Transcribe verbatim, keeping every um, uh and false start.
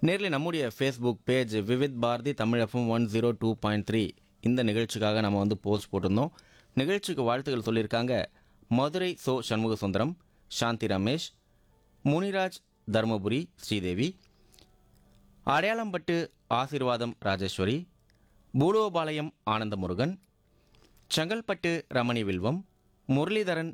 நேரில் நம்முடைய Facebook page Vividh Bharathi Tamil FM one zero two point three இந்த நிகழ்ச்சிக்காக நம்ம வந்து போஸ்ட் போட்டிருந்தோம். நிகழ்ச்சிக்கு வாழ்த்துக்கள் சொல்லியிருக்காங்க மதுரை சோ சண்முக சுந்தரம், சாந்தி ரமேஷ், முனிராஜ், தர்மபுரி ஸ்ரீதேவி, அடையாளம்பட்டு ஆசீர்வாதம் ராஜேஸ்வரி, பூலோபாளையம் ஆனந்தமுருகன், செங்கல்பட்டு ரமணி வில்வம், முரளிதரன்